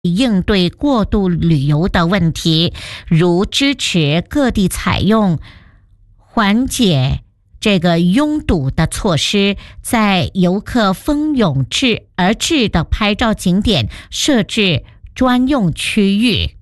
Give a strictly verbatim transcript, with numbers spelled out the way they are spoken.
应对过度旅游的问题，如支持各地采用缓解这个拥堵的措施，在游客蜂拥至而至的拍照景点设置专用区域。